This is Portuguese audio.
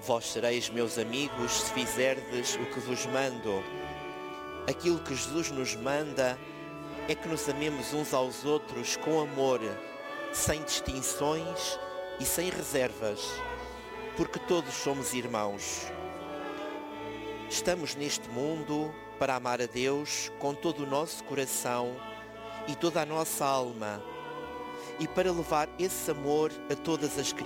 Vós sereis meus amigos se fizerdes o que vos mando. Aquilo que Jesus nos manda é que nos amemos uns aos outros com amor, sem distinções e sem reservas, porque todos somos irmãos. Estamos neste mundo para amar a Deus com todo o nosso coração e toda a nossa alma, e para levar esse amor a todas as criaturas.